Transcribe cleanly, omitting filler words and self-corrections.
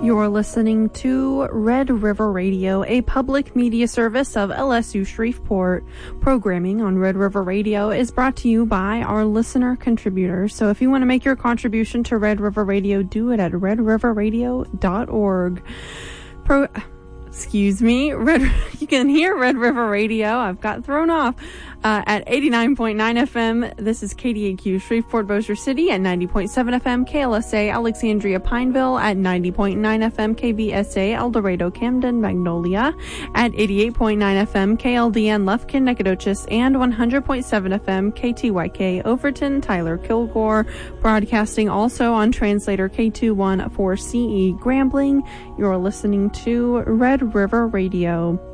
You're listening to Red River Radio, a public media service of LSU Shreveport. Programming on Red River Radio is brought to you by our listener contributors. So if you want to make your contribution to Red River Radio, do it at redriverradio.org. You can hear Red River Radio. I've got thrown off at 89.9 FM. This is KDAQ Shreveport Bossier City at 90.7 FM. KLSA Alexandria Pineville at 90.9 FM. KVSA El Dorado Camden Magnolia at 88.9 FM. KLDN Lufkin Nacogdoches and 100.7 FM. KTYK Overton Tyler Kilgore, broadcasting also on translator K214CE Grambling. You're listening to Red River Radio.